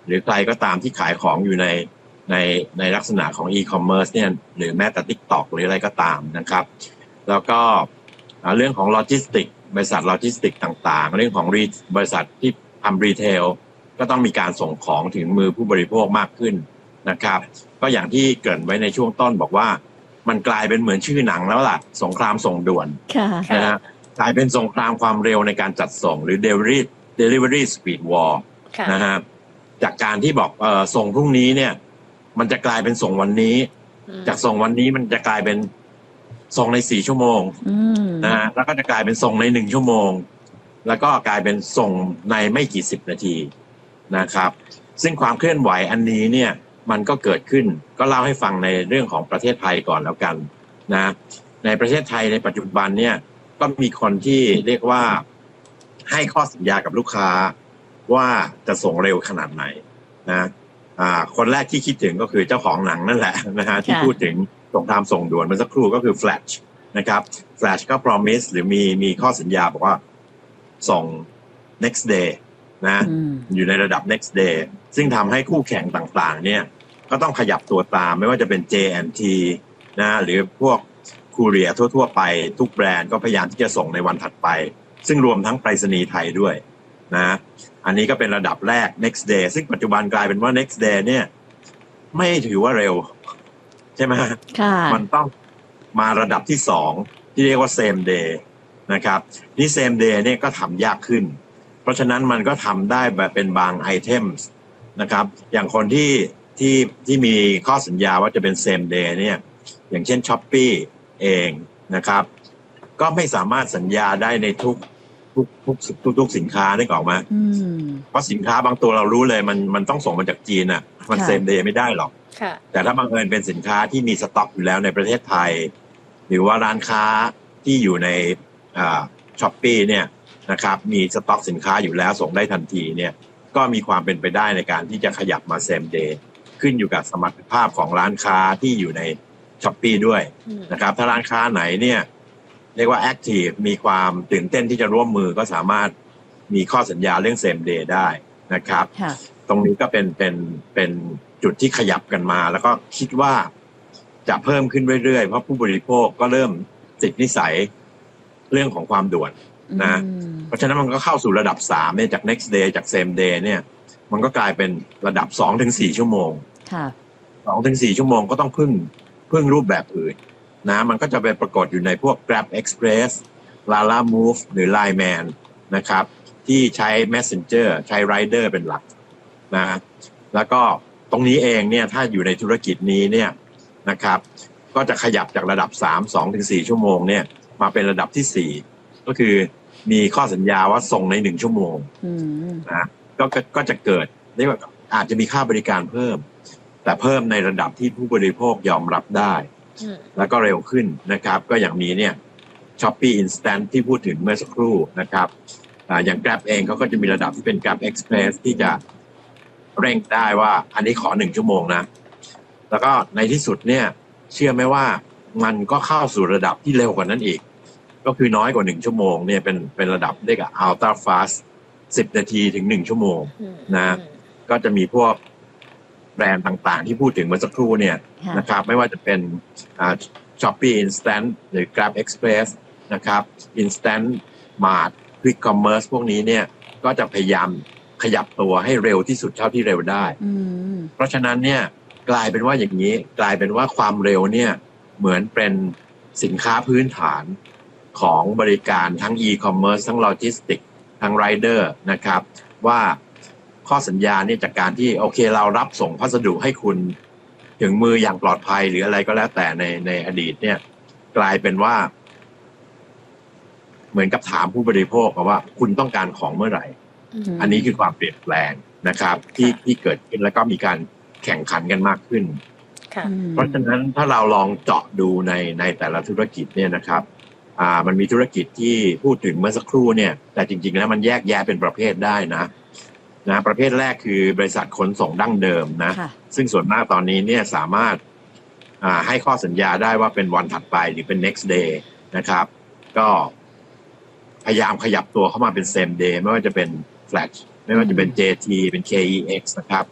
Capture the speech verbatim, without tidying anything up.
หรือใครก็ตามที่ขายของอยู่ในในในลักษณะของอีคอมเมิร์ซเนี่ยหรือแม้แต่ TikTok หรืออะไรก็ตามนะครับแล้วก็เรื่องของโลจิสติกบริษัทโลจิสติกต่างๆเรื่องของบริษัทที่ทำรีเทลก็ต้องมีการส่งของถึงมือผู้บริโภคมากขึ้นนะครับก็อย่างที่เกริ่นไว้ในช่วงต้นบอกว่ามันกลายเป็นเหมือนชื่อหนังแล้วล่ะสงครามส่งด่วนนะฮะกลายเป็นสงครามความเร็วในการจัดส่งหรือ delivery delivery speed war นะฮะจากการที่บอกเอ่อส่งพรุ่งนี้เนี่ยมันจะกลายเป็นส่งวันนี้จากส่งวันนี้มันจะกลายเป็นส่งในสี่ชั่วโมงนะฮะแล้วก็จะกลายเป็นส่งในหนึ่งชั่วโมงแล้วก็กลายเป็นส่งในไม่กี่สิบนาทีนะครับซึ่งความเคลื่อนไหวอันนี้เนี่ยมันก็เกิดขึ้นก็เล่าให้ฟังในเรื่องของประเทศไทยก่อนแล้วกันนะในประเทศไทยในปัจจุบันเนี่ยก็มีคนที่เรียกว่าให้ข้อสัญญากับลูกค้าว่าจะส่งเร็วขนาดไหนนะอ่าคนแรกที่คิดถึงก็คือเจ้าของหนังนั่นแหละนะฮะที่พูดถึงสงครามส่งด่วนเมื่อสักครู่ก็คือ Flash นะครับ Flash ก็ promise หรือมีมีข้อสัญญาบอกว่าส่ง next day นะอยู่ในระดับ next day ซึ่งทำให้คู่แข่งต่างๆเนี่ยก็ต้องขยับตัวตามไม่ว่าจะเป็น เจ แอนด์ ที นะหรือพวกคูเรียร์ทั่วๆไปทุกแบรนด์ก็พยายามที่จะส่งในวันถัดไปซึ่งรวมทั้งไปรษณีย์ไทยด้วยนะอันนี้ก็เป็นระดับแรก next day ซึ่งปัจจุบันกลายเป็นว่า next day เนี่ยไม่ถือว่าเร็วใช่ไหมมันต้องมาระดับที่สองที่เรียกว่า same day นะครับนี่ same day เนี่ยก็ทำยากขึ้นเพราะฉะนั้นมันก็ทำได้แบบเป็นบางไอเทมนะครับอย่างคนที่ที่ที่มีข้อสัญญาว่าจะเป็น same day เนี่ยอย่างเช่น Shopee เองนะครับก็ไม่สามารถสัญญาได้ในทุกทุกทุกทุกทุกสินค้าได้ก่อนมาเพราะสินค้าบางตัวเรารู้เลยมันมันต้องส่งมาจากจีนอ่ะมัน same day ไม่ได้หรอกแต่ถ้าบังเอิญเป็นสินค้าที่มีสต็อกอยู่แล้วในประเทศไทยหรือว่าร้านค้าที่อยู่ในอ่า Shopee เนี่ยนะครับมีสต็อกสินค้าอยู่แล้วส่งได้ทันทีเนี่ยก็มีความเป็นไปได้ในการที่จะขยับมา same day ขึ้นอยู่กับสมรรถภาพของร้านค้าที่อยู่ใน Shopee ด้วยนะครับถ้าร้านค้าไหนเนี่ยเรียกว่า active มีความตื่นเต้นที่จะร่วมมือก็สามารถมีข้อสัญญาเรื่อง same day ได้นะครับตรงนี้ก็เป็นเป็นเป็นจุดที่ขยับกันมาแล้วก็คิดว่าจะเพิ่มขึ้นเรื่อยๆเพราะผู้บริโภคก็เริ่มติดนิสัยเรื่องของความด่วนนะเพราะฉะนั้นมันก็เข้าสู่ระดับสามเนี่ยจาก next day จาก same day เนี่ยมันก็กลายเป็นระดับ สองถึงสี่ ชั่วโมงค่ะ สองถึงสี่ ชั่วโมงก็ต้องพึ่งพึ่งรูปแบบอื่นนะมันก็จะไปปรากฏอยู่ในพวก Grab Express Lala Move หรือ Line Man นะครับที่ใช้ Messenger ใช้ Rider เป็นหลักนะแล้วก็ตรงนี้เองเนี่ยถ้าอยู่ในธุรกิจนี้เนี่ยนะครับก็จะขยับจากระดับสาม สองถึงสี่ ชั่วโมงเนี่ยมาเป็นระดับที่สี่ก็คือมีข้อสัญญาว่าส่งในหนึ่งชั่วโมงนะก็ก็จะเกิดเรียกว่าอาจจะมีค่าบริการเพิ่มแต่เพิ่มในระดับที่ผู้บริโภคยอมรับได้แล้วก็เร็วขึ้นนะครับก็อย่างมีเนี่ย Shopee Instant ที่พูดถึงเมื่อสักครู่นะครับอ่าอย่าง Grab เองเขาก็จะมีระดับที่เป็น Grab Express ที่จะเร่งได้ว่าอันนี้ขอหนึ่งชั่วโมงนะแล้วก็ในที่สุดเนี่ยเชื่อไหมว่ามันก็เข้าสู่ระดับที่เร็วกว่านั้นอีกก็คือน้อยกว่าหนึ่งชั่วโมงเนี่ยเป็นเป็นระดับเรียกว่า Ultra Fast สิบนาทีถึงหนึ่งชั่วโมงนะก็จะมีพวกแบรนด์ต่างๆที่พูดถึงเมื่อสักครู่เนี่ยนะครับไม่ว่าจะเป็นอ่า Shopee Instant หรือ Grab Express นะครับ Instant Mart Quick Commerce พวกนี้เนี่ยก็จะพยายามขยับตัวให้เร็วที่สุดเท่าที่เร็วได้เพราะฉะนั้นเนี่ยกลายเป็นว่าอย่างนี้กลายเป็นว่าความเร็วเนี่ยเหมือนเป็นสินค้าพื้นฐานของบริการทั้ง e-commerce ทั้งโลจิสติกทั้ง rider นะครับว่าข้อสัญญาเนี่ยจากการที่โอเคเรารับส่งพัสดุให้คุณถึงมืออย่างปลอดภัยหรืออะไรก็แล้วแต่ในในอดีตเนี่ยกลายเป็นว่าเหมือนกับถามผู้บริโภคว่าคุณต้องการของเมื่อไหร่อันนี้คือความเปลี่ยนแปลงนะครับที่ที่เกิดขึ้นแล้วก็มีการแข่งขันกันมากขึ้นเพราะฉะนั้นถ้าเราลองเจาะดูในในแต่ละธุรกิจเนี่ยนะครับอ่ามันมีธุรกิจที่พูดถึงเมื่อสักครู่เนี่ยแต่จริงๆแล้วมันแยกแยะเป็นประเภทได้นะนะประเภทแรกคือบริษัทขนส่งดั้งเดิมนะซึ่งส่วนมากตอนนี้เนี่ยสามารถอ่าให้ข้อสัญญาได้ว่าเป็นวันถัดไปหรือเป็น next day นะครับก็พยายามขยับตัวเข้ามาเป็น same day ไม่ว่าจะเป็น Flash ไม่ว่าจะเป็น เจ ที เป็น เค อี เอ็กซ์ นะครับ